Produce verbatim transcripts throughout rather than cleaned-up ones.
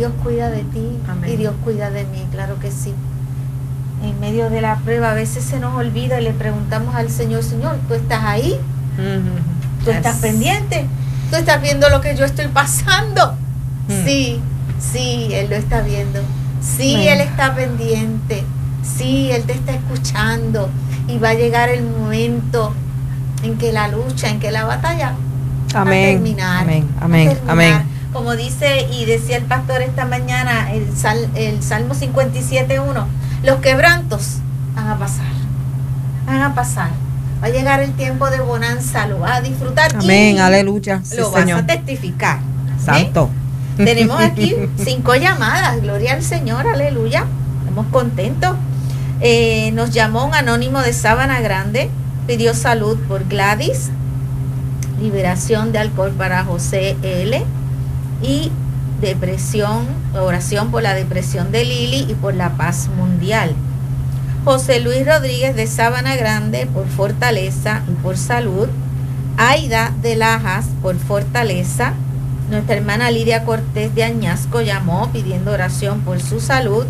Dios cuida de ti. Amén. Y Dios cuida de mí, claro que sí. En medio de la prueba a veces se nos olvida y le preguntamos al Señor, Señor, ¿tú estás ahí? Uh-huh. ¿Tú yes. estás pendiente? ¿Tú estás viendo lo que yo estoy pasando? Uh-huh. Sí, sí, Él lo está viendo. Sí, Amén. Él está pendiente. Sí, Él te está escuchando. Y va a llegar el momento en que la lucha, en que la batalla Amén. va a terminar. Amén, amén, va a terminar. amén. Como dice y decía el pastor esta mañana, el, sal, el Salmo cincuenta y siete uno, los quebrantos van a pasar, van a pasar. Va a llegar el tiempo de bonanza, lo vas a disfrutar. Amén, y aleluya. Sí, lo vas Señor. a testificar. Santo. ¿Eh? Tenemos aquí cinco llamadas, gloria al Señor, aleluya. Estamos contentos. Eh, nos llamó un anónimo de Sabana Grande, pidió salud por Gladys, liberación de alcohol para José L. y depresión, oración por la depresión de Lili y por la paz mundial. José Luis Rodríguez de Sabana Grande por fortaleza y por salud. Aida de Lajas por fortaleza. Nuestra hermana Lidia Cortés de Añasco llamó pidiendo oración por su salud.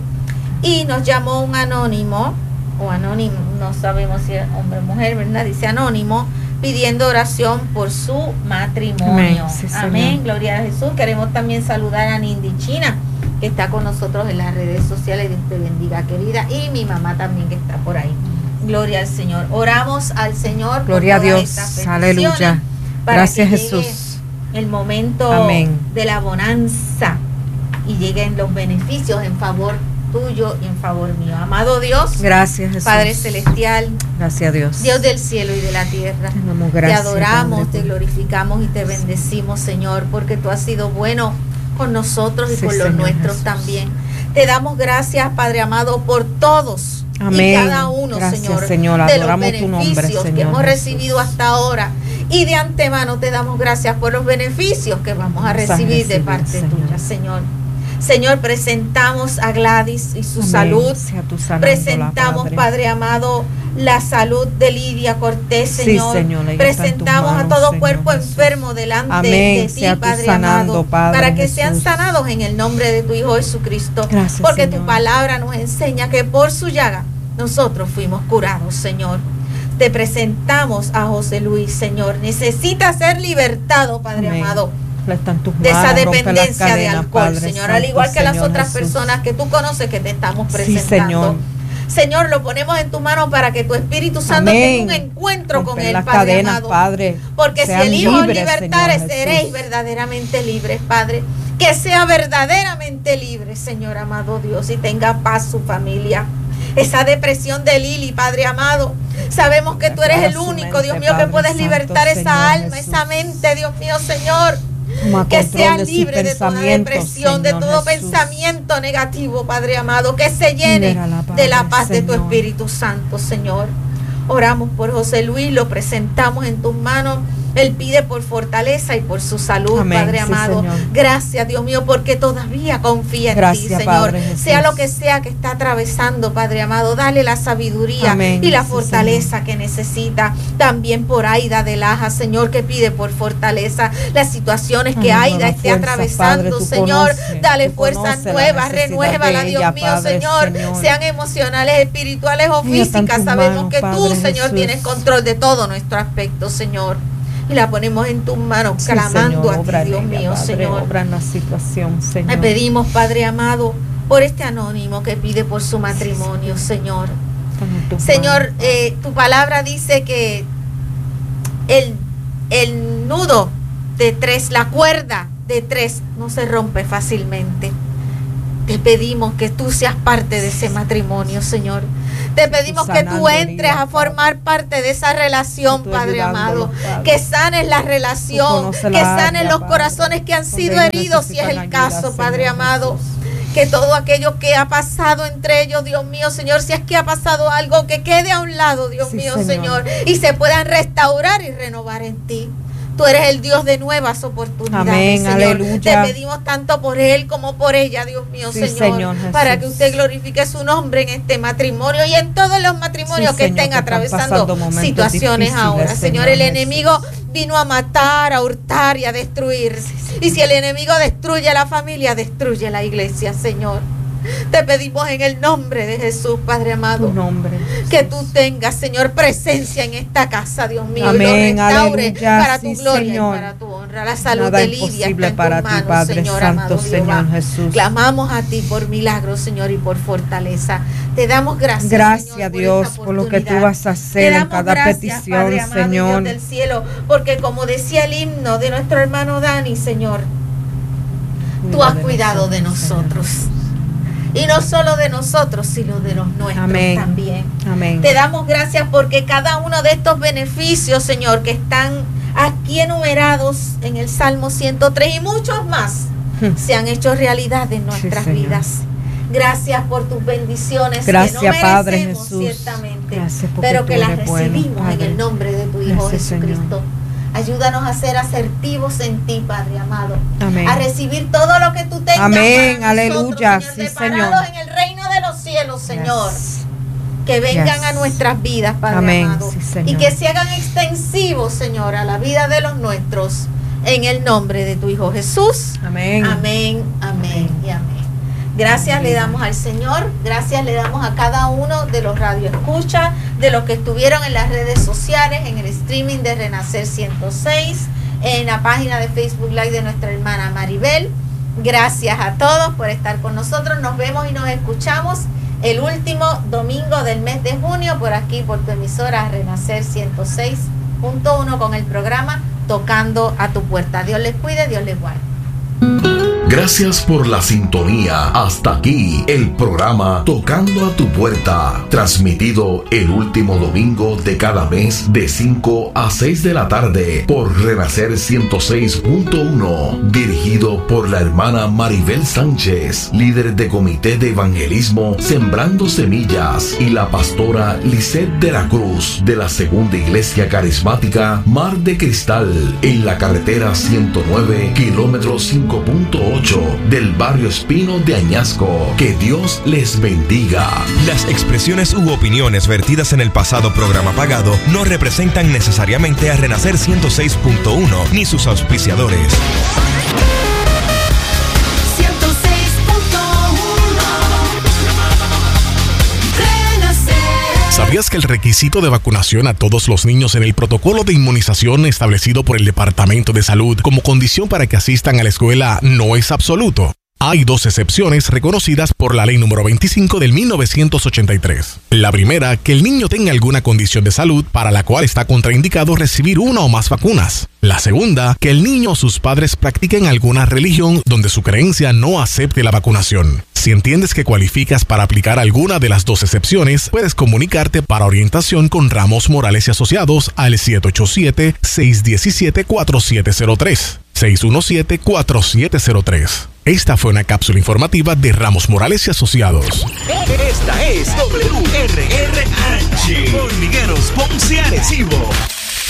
Y nos llamó un anónimo, o anónimo, no sabemos si es hombre o mujer, ¿verdad? Dice anónimo, pidiendo oración por su matrimonio. Amén, sí, Amén. Gloria a Jesús. Queremos también saludar a Nindy China, que está con nosotros en las redes sociales. Dios te bendiga, querida. Y mi mamá también, que está por ahí. Gloria al Señor. Oramos al Señor. Gloria a Dios. Aleluya. Gracias, Jesús. El momento Amén. De la bonanza y lleguen los beneficios en favor tuyo y en favor mío. Amado Dios, gracias, Jesús. Padre celestial, gracias a Dios, Dios del cielo y de la tierra, gracias, te adoramos, Padre, te glorificamos y te bendecimos, Señor, porque tú has sido bueno con nosotros y sí, con los Señor nuestros Jesús. También. Te damos gracias, Padre amado, por todos Amén. Y cada uno, gracias, Señor, Señor. de los beneficios tu nombre, Señor, que hemos Jesús. Recibido hasta ahora. Y de antemano te damos gracias por los beneficios que vamos a recibir, recibir de parte Señor. Tuya, Señor. Señor, presentamos a Gladys y su Amén. Salud. Presentamos, Padre. Padre amado, la salud de Lidia Cortés, Señor. Sí, Señor, presentamos manos, a todo Señor cuerpo Jesús. Enfermo delante Amén. De ti, Padre sanando, amado, Padre para que Jesús. Sean sanados en el nombre de tu Hijo Jesucristo. Gracias, porque Señor. Tu palabra nos enseña que por su llaga nosotros fuimos curados, Señor. Te presentamos a José Luis, Señor. Necesita ser libertado, Padre Amén. Amado. De esa dependencia cadenas, de alcohol, Padre, Señor, Santo, al igual que Señor las otras Jesús. Personas que tú conoces que te estamos presentando. Sí, Señor. Señor, lo ponemos en tu mano para que tu Espíritu Santo Amén. Tenga un encuentro Romper con él, Padre cadenas, amado. Padre. Porque si el Hijo libres, libertare, seréis verdaderamente libres, Padre. Que sea verdaderamente libre, Señor amado Dios, y tenga paz su familia. Esa depresión de Lili, Padre amado, sabemos que tú eres el único, Dios mío, que puedes libertar esa alma, esa mente, Dios mío, Señor. Que sea libre de toda depresión, de todo pensamiento negativo, Padre amado, que se llene de la paz de tu Espíritu Santo, Señor. Oramos por José Luis, lo presentamos en tus manos. Él pide por fortaleza y por su salud, Amén, Padre sí, amado. Señor. Gracias, Dios mío, porque todavía confía en Gracias, ti, Señor. Padre, sea lo que sea que está atravesando, Padre amado, dale la sabiduría Amén, y la fortaleza sí, que necesita. También por Aida de Laja, Señor, que pide por fortaleza las situaciones que Amén, Aida esté fuerza, atravesando, Padre, Señor. Conoces, dale fuerzas nuevas, renuévala, Dios ella, mío, Padre, Señor. Señor. Sean emocionales, espirituales o físicas. Sabemos manos, que Padre, tú, Señor, Jesús. Tienes control de todo nuestro aspecto, Señor. Y la ponemos en tus manos, sí, clamando Señor, a ti, Dios mío, Padre, Señor. Obra en la situación, Señor. Le pedimos, Padre amado, por este anónimo que pide por su matrimonio, sí, Señor. Señor, eh, tu palabra dice que el, el nudo de tres, la cuerda de tres, no se rompe fácilmente. Te pedimos que tú seas parte de ese matrimonio, Señor. Te pedimos que tú entres a formar parte de esa relación, Padre amado. Que sanes la relación, que sanes los corazones que han sido heridos, si es el caso, Padre amado. Que todo aquello que ha pasado entre ellos, Dios mío, Señor, si es que ha pasado algo, que quede a un lado, Dios mío, Señor, y se puedan restaurar y renovar en ti. Tú eres el Dios de nuevas oportunidades, Amén, Señor. Aleluya. Te pedimos tanto por él como por ella, Dios mío, sí, Señor, Señor para que usted glorifique su nombre en este matrimonio y en todos los matrimonios sí, que Señor, estén que atravesando situaciones ahora. Señor, Señor el Jesús. Enemigo vino a matar, a hurtar y a destruir. Y si el enemigo destruye la familia, destruye la iglesia, Señor. Te pedimos en el nombre de Jesús, Padre amado, tu nombre, que tú tengas, Señor, presencia en esta casa, Dios mío. Amén, y lo restaure aleluya, para sí, tu gloria Señor. y para tu honra. La salud Nada de Lidia está en para tus ti, manos, Padre Señor, Santo, amado Señor Jehová. Jesús. Clamamos a ti por milagros, Señor, y por fortaleza. Te damos gracias, Gracias, Señor, Dios, por, por lo que tú vas a hacer en cada gracias, petición, Padre amado, Señor. Dios del cielo, porque como decía el himno de nuestro hermano Dani, Señor, tú Cuida has de cuidado de nosotros. Señor. Y no solo de nosotros, sino de los nuestros Amén. también. Amén. Te damos gracias porque cada uno de estos beneficios, Señor, que están aquí enumerados en el Salmo ciento tres y muchos más, hmm. se han hecho realidad en nuestras sí, vidas. Gracias por tus bendiciones. Gracias, que no merecemos, Padre Jesús. Ciertamente, Gracias pero que las recibimos bueno, en el nombre de tu Hijo Gracias, Jesucristo. Señor. Ayúdanos a ser asertivos en ti, Padre amado. Amén. A recibir todo lo que tú tengas. Amén, para aleluya, nosotros, Señor, sí, preparados Señor. en el reino de los cielos, Señor. Yes. Que vengan Yes. a nuestras vidas, Padre Amén, amado. sí, Señor. Y que se hagan extensivos, Señor, a la vida de los nuestros. En el nombre de tu Hijo Jesús. Amén. Amén, amén y amén. Gracias amén. Le damos al Señor, gracias le damos a cada uno de los radioescuchas, de los que estuvieron en las redes sociales, en el streaming de Renacer ciento seis, en la página de Facebook Live de nuestra hermana Maribel. Gracias a todos por estar con nosotros. Nos vemos y nos escuchamos el último domingo del mes de junio por aquí, por tu emisora Renacer ciento seis punto uno con el programa Tocando a tu Puerta. Dios les cuide, Dios les guarde. Gracias por la sintonía. Hasta aquí el programa Tocando a tu Puerta, transmitido el último domingo de cada mes de cinco a seis de la tarde por Renacer ciento seis punto uno, dirigido por la hermana Maribel Sánchez, líder de Comité de Evangelismo Sembrando Semillas, y la pastora Lisette de la Cruz de la Segunda Iglesia Carismática Mar de Cristal, en la carretera ciento nueve, kilómetro cinco punto ocho del barrio Espino de Añasco. Que Dios les bendiga. Las expresiones u opiniones vertidas en el pasado programa pagado no representan necesariamente a Renacer ciento seis punto uno ni sus auspiciadores. ciento seis punto uno Renacer. ¿Sabías que el requisito de vacunación a todos los niños en el protocolo de inmunización establecido por el Departamento de Salud como condición para que asistan a la escuela no es absoluto? Hay dos excepciones reconocidas por la Ley número veinticinco del mil novecientos ochenta y tres. La primera, que el niño tenga alguna condición de salud para la cual está contraindicado recibir una o más vacunas. La segunda, que el niño o sus padres practiquen alguna religión donde su creencia no acepte la vacunación. Si entiendes que cualificas para aplicar alguna de las dos excepciones, puedes comunicarte para orientación con Ramos Morales y Asociados al siete ocho siete, seis uno siete, cuatro siete cero tres. seis uno siete, cuatro siete cero tres. Esta fue una cápsula informativa de Ramos Morales y Asociados. Esta es W R R H, Hormigueros Ponce Arecibo.